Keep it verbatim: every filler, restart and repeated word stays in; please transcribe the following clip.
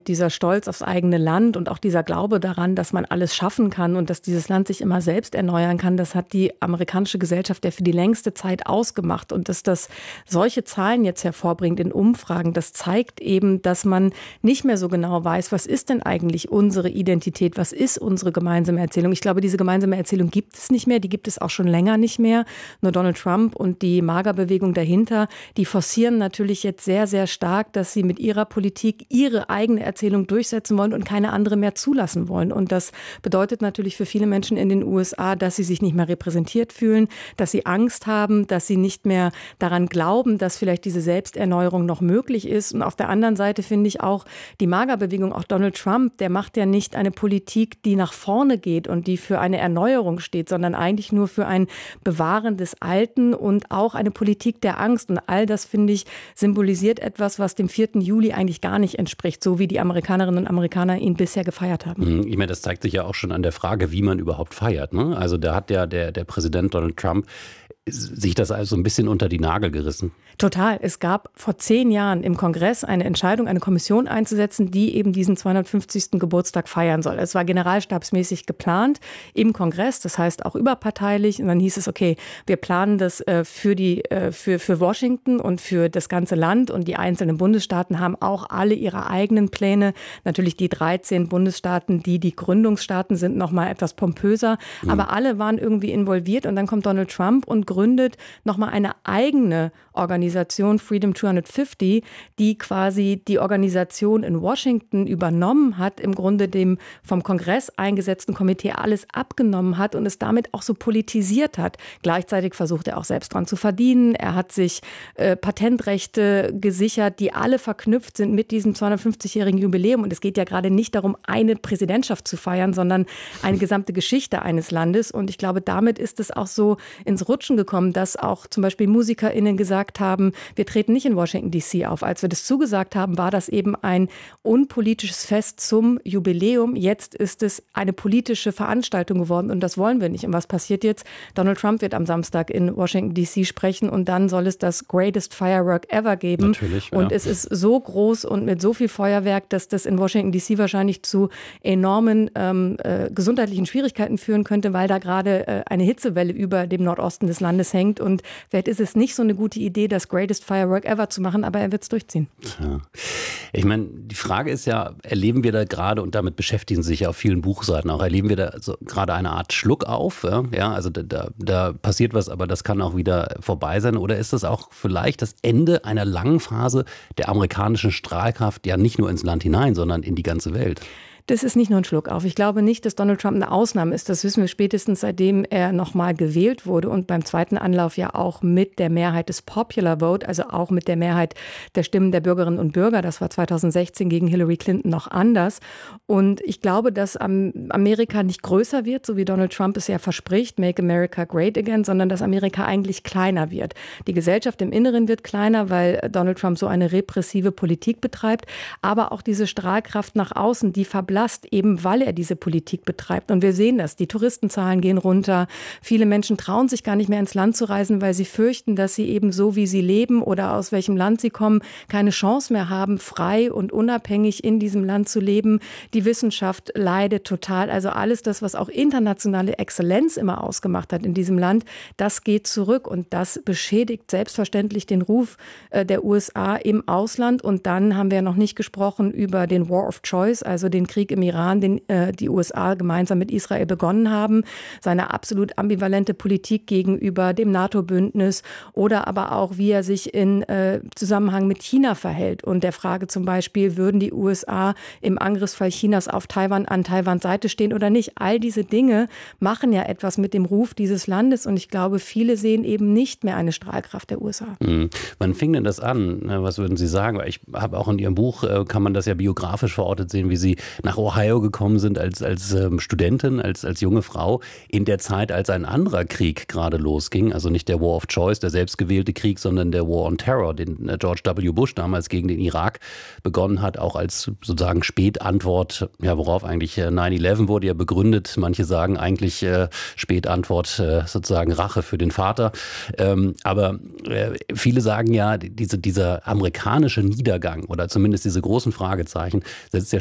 Dieser Stolz aufs eigene Land und auch dieser Glaube daran, dass man alles schaffen kann und dass dieses Land sich immer selbst erneuern kann, das hat die amerikanische Gesellschaft ja für die längste Zeit ausgemacht. Und dass das solche Zahlen jetzt hervorbringt in Umfragen, das zeigt eben, dass man nicht mehr so genau weiß, was ist denn eigentlich unsere Identität, was ist unsere gemeinsame Erzählung. Ich glaube, diese gemeinsame Erzählung gibt es nicht mehr, die gibt es auch schon länger nicht mehr. Nur Donald Trump und die MAGA-Bewegung dahinter, die forcieren natürlich jetzt sehr, sehr stark, dass sie mit ihrer Politik ihre eigene Erzählung durchsetzen wollen und keine andere mehr zulassen wollen. Und das bedeutet natürlich für viele Menschen in den U S A, dass sie sich nicht mehr repräsentiert fühlen, dass sie Angst haben, dass sie nicht mehr daran glauben, dass vielleicht diese Selbsterneuerung noch möglich ist. Und auf der anderen Seite finde ich auch die MAGA-Bewegung, auch Donald Trump, der macht ja nicht eine Politik, die nach vorne geht und die für eine Erneuerung steht, sondern eigentlich nur für ein Bewahren des Alten und auch eine Politik der Angst. Und all das, finde ich, symbolisiert etwas, was dem vierten Juli eigentlich gar nicht entspricht, so wie die Amerikanerinnen und Amerikaner ihn bisher gefeiert haben. Ich meine, das zeigt sich ja auch schon an der Frage, wie man überhaupt feiert, ne? Also da hat ja der, der Präsident Donald Trump sich das also ein bisschen unter die Nagel gerissen. Total. Es gab vor zehn Jahren im Kongress eine Entscheidung, eine Kommission einzusetzen, die eben diesen zweihundertfünfzigsten Geburtstag feiern soll. Es war generalstabsmäßig geplant im Kongress, das heißt auch überparteilich. Und dann hieß es, okay, wir planen das äh, für, die, äh, für, für Washington und für das ganze Land. Und die einzelnen Bundesstaaten haben auch alle ihre eigenen Pläne. Natürlich die dreizehn Bundesstaaten, die die Gründungsstaaten sind, noch mal etwas pompöser. Mhm. Aber alle waren irgendwie involviert. Und dann kommt Donald Trump und gründet nochmal eine eigene Organisation, Freedom zweihundertfünfzig, die quasi die Organisation in Washington übernommen hat, im Grunde dem vom Kongress eingesetzten Komitee alles abgenommen hat und es damit auch so politisiert hat. Gleichzeitig versucht er auch selbst dran zu verdienen. Er hat sich äh, Patentrechte gesichert, die alle verknüpft sind mit diesem zweihundertfünfzigjährigen Jubiläum. Und es geht ja gerade nicht darum, eine Präsidentschaft zu feiern, sondern eine gesamte Geschichte eines Landes. Und ich glaube, damit ist es auch so ins Rutschen gekommen, dass auch zum Beispiel MusikerInnen gesagt haben, wir treten nicht in Washington D C auf. Als wir das zugesagt haben, war das eben ein unpolitisches Fest zum Jubiläum. Jetzt ist es eine politische Veranstaltung geworden und das wollen wir nicht. Und was passiert jetzt? Donald Trump wird am Samstag in Washington D C sprechen und dann soll es das Greatest Firework ever geben. Natürlich, ja. Und es ist so groß und mit so viel Feuerwerk, dass das in Washington D C wahrscheinlich zu enormen ähm, äh, gesundheitlichen Schwierigkeiten führen könnte, weil da gerade äh, eine Hitzewelle über dem Nordosten des Landes hängt. Und vielleicht ist es nicht so eine gute Idee, das Greatest Firework ever zu machen, aber er wird es durchziehen. Ja. Ich meine, die Frage ist ja, erleben wir da gerade, und damit beschäftigen sich ja auf vielen Buchseiten auch, erleben wir da so gerade eine Art Schluck auf? Ja, ja also da, da, da passiert was, aber das kann auch wieder vorbei sein. Oder ist das auch vielleicht das Ende einer langen Phase der amerikanischen Strahlkraft, ja nicht nur ins Land hinein, sondern in die ganze Welt? Das ist nicht nur ein Schluck auf. Ich glaube nicht, dass Donald Trump eine Ausnahme ist. Das wissen wir spätestens, seitdem er nochmal gewählt wurde und beim zweiten Anlauf ja auch mit der Mehrheit des Popular Vote, also auch mit der Mehrheit der Stimmen der Bürgerinnen und Bürger. Das war zweitausendsechzehn gegen Hillary Clinton noch anders. Und ich glaube, dass Amerika nicht größer wird, so wie Donald Trump es ja verspricht, Make America Great Again, sondern dass Amerika eigentlich kleiner wird. Die Gesellschaft im Inneren wird kleiner, weil Donald Trump so eine repressive Politik betreibt. Aber auch diese Strahlkraft nach außen, die verblasst, eben weil er diese Politik betreibt. Und wir sehen das, die Touristenzahlen gehen runter. Viele Menschen trauen sich gar nicht mehr ins Land zu reisen, weil sie fürchten, dass sie eben so, wie sie leben oder aus welchem Land sie kommen, keine Chance mehr haben, frei und unabhängig in diesem Land zu leben. Die Wissenschaft leidet total. Also alles das, was auch internationale Exzellenz immer ausgemacht hat in diesem Land, das geht zurück. Und das beschädigt selbstverständlich den Ruf der U S A im Ausland. Und dann haben wir ja noch nicht gesprochen über den War of Choice, also den Krieg im Iran, den äh, die U S A gemeinsam mit Israel begonnen haben, seine absolut ambivalente Politik gegenüber dem NATO-Bündnis oder aber auch, wie er sich in äh, Zusammenhang mit China verhält und der Frage zum Beispiel, würden die U S A im Angriffsfall Chinas auf Taiwan an Taiwans Seite stehen oder nicht. All diese Dinge machen ja etwas mit dem Ruf dieses Landes und ich glaube, viele sehen eben nicht mehr eine Strahlkraft der U S A. Mhm. Wann fing denn das an? Was würden Sie sagen? Ich habe auch in Ihrem Buch, kann man das ja biografisch verortet sehen, wie Sie nach nach Ohio gekommen sind als, als ähm, Studentin, als, als junge Frau, in der Zeit, als ein anderer Krieg gerade losging. Also nicht der War of Choice, der selbstgewählte Krieg, sondern der War on Terror, den George W. Bush damals gegen den Irak begonnen hat, auch als sozusagen Spätantwort, ja, worauf eigentlich nine eleven wurde ja begründet. Manche sagen eigentlich äh, Spätantwort, äh, sozusagen Rache für den Vater. Ähm, aber äh, viele sagen ja, diese, dieser amerikanische Niedergang oder zumindest diese großen Fragezeichen setzt ja